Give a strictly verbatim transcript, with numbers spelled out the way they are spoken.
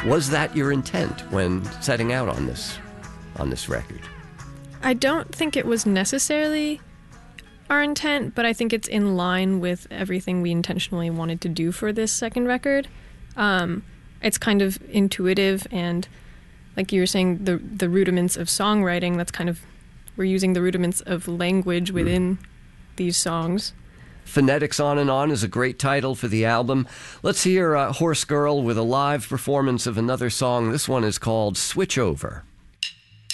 Was that your intent when setting out on this on this record? I don't think it was necessarily our intent, but I think it's in line with everything we intentionally wanted to do for this second record. Um, it's kind of intuitive, and like you were saying, the the rudiments of songwriting, that's kind of, we're using the rudiments of language within mm. these songs. Phonetics On and On is a great title for the album. Let's hear uh, Horse Girl with a live performance of another song. This one is called Switch Over.